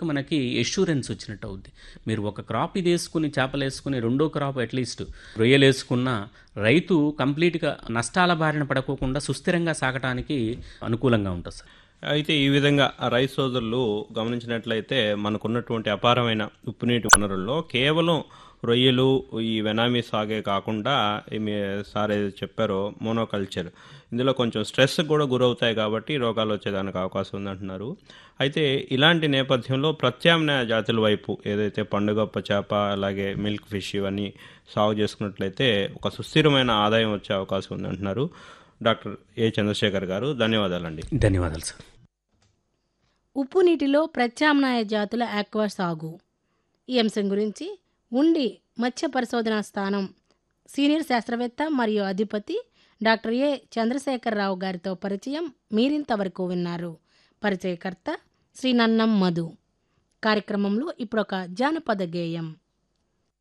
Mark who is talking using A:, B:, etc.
A: వరకు మనకి ఎష్యూరెన్స్ వచ్చినట్టు అవుద్ది. మీరు ఒక క్రాప్ ఇది వేసుకుని చేపలు వేసుకుని రెండో క్రాప్ అట్లీస్ట్ రొయ్యలు వేసుకున్న రైతు కంప్లీట్గా నష్టాల బారిన పడకోకుండా సుస్థిరంగా సాగటానికి అనుకూలంగా ఉంటుంది సార్.
B: అయితే ఈ విధంగా రైతు సోదరులు గమనించినట్లయితే మనకున్నటువంటి అపారమైన ఉప్పు నీటి వనరుల్లో కేవలం రొయ్యలు ఈ వెనామీ సాగే కాకుండా మీ సార్ ఏదైతే చెప్పారో మోనోకల్చర్, ఇందులో కొంచెం స్ట్రెస్ కూడా గురవుతాయి కాబట్టి రోగాలు వచ్చేదానికి అవకాశం ఉందంటున్నారు. అయితే ఇలాంటి నేపథ్యంలో ప్రత్యామ్నాయ జాతుల వైపు ఏదైతే పండుగప్ప చేప అలాగే మిల్క్ ఫిష్ ఇవన్నీ సాగు చేసుకున్నట్లయితే ఒక సుస్థిరమైన ఆదాయం వచ్చే అవకాశం ఉందంటున్నారు. డాక్టర్ ఏ చంద్రశేఖర్ గారు, ధన్యవాదాలండి.
A: ధన్యవాదాలు సార్.
C: ఉప్పు నీటిలో ప్రత్యామ్నాయ జాతుల ఆక్వా సాగు ఈ అంశం గురించి ఉండి మత్స్య పరిశోధనా స్థానం సీనియర్ శాస్త్రవేత్త మరియు అధిపతి డాక్టర్ ఏ చంద్రశేఖరరావు గారితో పరిచయం మీరింతవరకు విన్నారు. పరిచయకర్త శ్రీ నన్నం మధు. కార్యక్రమంలో ఇప్పుడొక జానపద గేయం.